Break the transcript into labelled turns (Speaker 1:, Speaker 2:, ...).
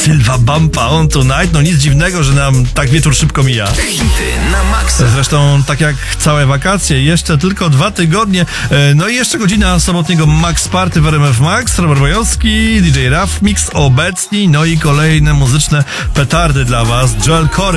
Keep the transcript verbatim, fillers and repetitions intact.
Speaker 1: Silva Bumpa on tonight. No nic dziwnego, że nam tak wieczór szybko mija.
Speaker 2: Hity na maksa.
Speaker 1: Zresztą tak jak całe wakacje, jeszcze tylko dwa tygodnie. No i jeszcze godzina sobotniego Max Party w R M F Max. Robert Wojowski, D J Raf Mix obecni. No i kolejne muzyczne petardy dla was. Joel Corey.